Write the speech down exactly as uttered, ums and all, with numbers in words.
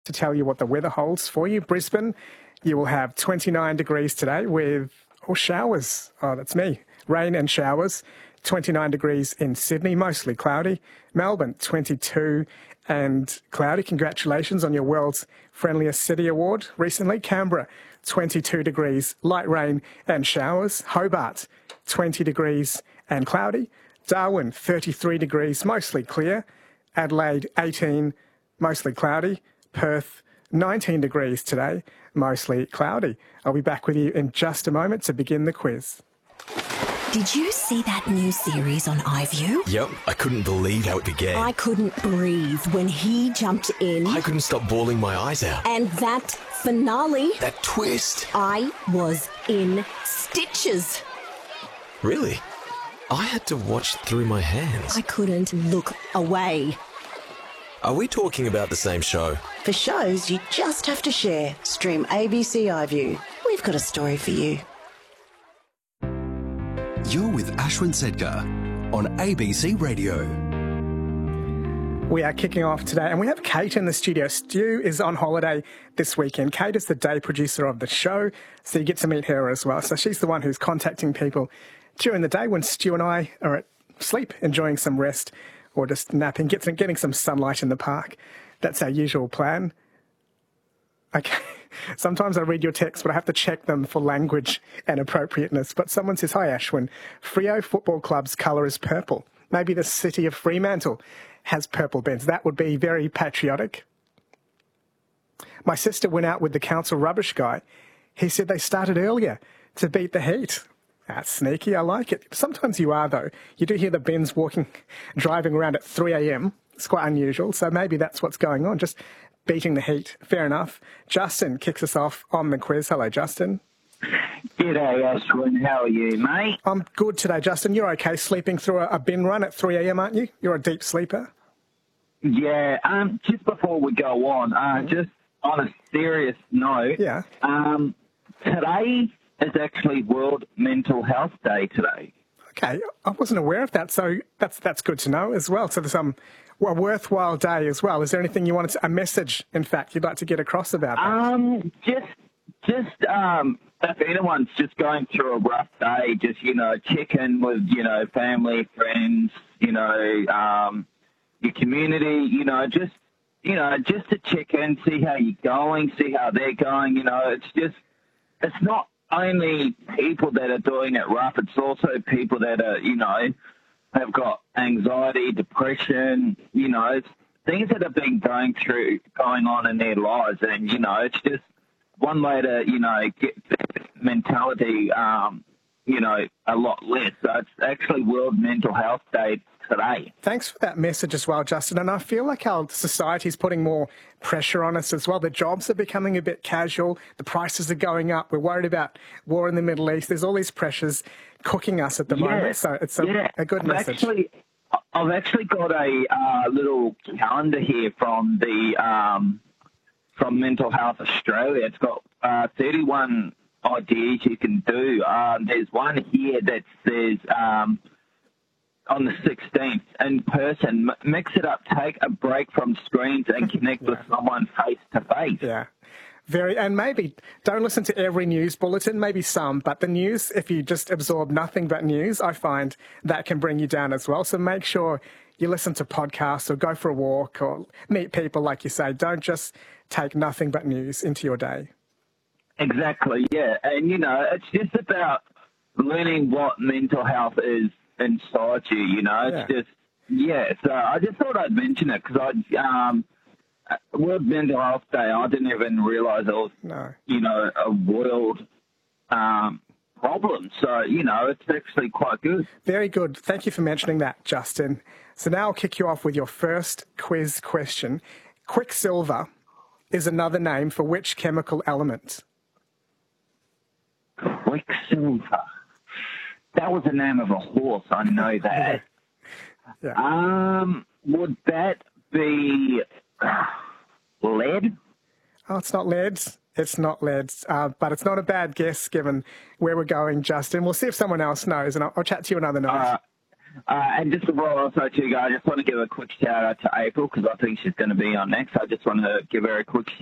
To tell you what the weather holds for you. Brisbane, you will have twenty-nine degrees today with or showers. Oh, that's me. Rain and showers. twenty-nine degrees in Sydney, mostly cloudy. Melbourne, twenty-two and cloudy. Congratulations on your World's Friendliest City Award recently. Canberra, twenty-two degrees, light rain and showers. Hobart, twenty degrees and cloudy. Darwin, thirty-three degrees, mostly clear. Adelaide, eighteen, mostly cloudy. Perth, nineteen degrees today, mostly cloudy. I'll be back with you in just a moment to begin the quiz. Did you see that new series on iView? Yep, I couldn't believe how it began. I couldn't breathe when he jumped in. I couldn't stop bawling my eyes out. And that finale. That twist. I was in stitches. Really? I had to watch through my hands. I couldn't look away. Are we talking about the same show? For shows you just have to share, stream A B C iView. We've got a story for you. You're with Ashwin Sedkar on A B C Radio. We are kicking off today, and we have Kate in the studio. Stu is on holiday this weekend. Kate is the day producer of the show, so you get to meet her as well. So she's the one who's contacting people during the day when Stu and I are at sleep, enjoying some rest or just napping, getting, getting some sunlight in the park. That's our usual plan. Okay. Sometimes I read your texts, but I have to check them for language and appropriateness. But someone says, hi, Ashwin. Freo Football Club's colour is purple. Maybe the city of Fremantle has purple bins. That would be very patriotic. My sister went out with the council rubbish guy. He said they started earlier to beat the heat. That's sneaky. I like it. Sometimes you are, though. You do hear the bins walking, driving around at three a.m. It's quite unusual. So maybe that's what's going on. Just beating the heat. Fair enough. Justin kicks us off on the quiz. Hello, Justin. G'day, Ashwin. How are you, mate? I'm good today, Justin. You're okay sleeping through a, a bin run at three a.m., aren't you? You're a deep sleeper. Yeah. Um. Just before we go on, uh, mm-hmm. just on a serious note, yeah. Um, today is actually World Mental Health Day today. Okay, I wasn't aware of that, so that's that's good to know as well. So there's um, a worthwhile day as well. Is there anything you wanted to, a message, in fact, you'd like to get across about that? Um, just, just um, if anyone's just going through a rough day, just, you know, check in with, you know, family, friends, you know, um, your community, you know, just, you know, just to check in, see how you're going, see how they're going, you know, it's just, it's not only people that are doing it rough, it's also people that are, you know, have got anxiety, depression, you know, it's things that have been going through, going on in their lives. And, you know, it's just one way to, you know, get that mentality, um, you know, a lot less. So it's actually World Mental Health Day today. Thanks for that message as well, Justin. And I feel like our society is putting more pressure on us as well. The jobs are becoming a bit casual. The prices are going up. We're worried about war in the Middle East. There's all these pressures cooking us at the yeah. moment. So it's a, yeah. a good I've message. Actually, I've actually got a uh, little calendar here from the um, from Mental Health Australia. It's got uh, thirty-one ideas you can do. Um, there's one here that says um, on the sixteenth, in person, m- mix it up, take a break from screens and connect yeah. with someone face to face. Yeah. Very, and maybe don't listen to every news bulletin, maybe some, but the news, if you just absorb nothing but news, I find that can bring you down as well. So make sure you listen to podcasts or go for a walk or meet people, like you say. Don't just take nothing but news into your day. Exactly, yeah. And, you know, it's just about learning what mental health is inside you, you know. It's yeah. just, yeah. So I just thought I'd mention it because I, um, World Mental Health Day, I didn't even realise it was, no. you know, a world um, problem. So, you know, it's actually quite good. Very good. Thank you for mentioning that, Justin. So now I'll kick you off with your first quiz question. Quicksilver is another name for which chemical element? Quicksilver. That was the name of a horse, I know that. yeah. Um, would that be lead? Oh, it's not lead. It's not lead, uh, but it's not a bad guess given where we're going, Justin. We'll see if someone else knows, and I'll, I'll chat to you another night. Uh, Uh, and just before also, too, guys, I just want to give a quick shout out to April because I think she's going to be on next. I just want to give her a quick